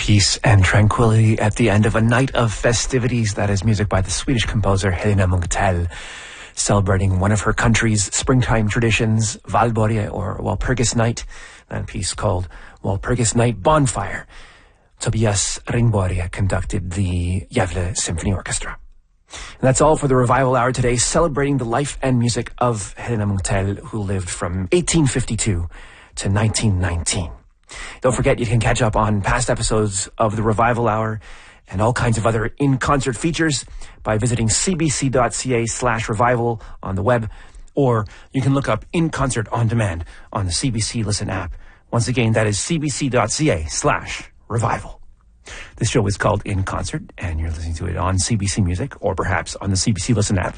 Peace and tranquility at the end of a night of festivities. That is music by the Swedish composer Helena Munktell, celebrating one of her country's springtime traditions, Valborg, or Walpurgis Night. That piece called Walpurgis Night Bonfire. Tobias Ringborg conducted the Gävle Symphony Orchestra. And that's all for the Revival Hour today, celebrating the life and music of Helena Munktell, who lived from 1852 to 1919. Don't forget, you can catch up on past episodes of the Revival Hour and all kinds of other in-concert features by visiting cbc.ca/revival on the web, or you can look up In Concert on Demand on the CBC Listen app. Once again, that is cbc.ca/revival. This show is called In Concert, and you're listening to it on CBC Music or perhaps on the CBC Listen app.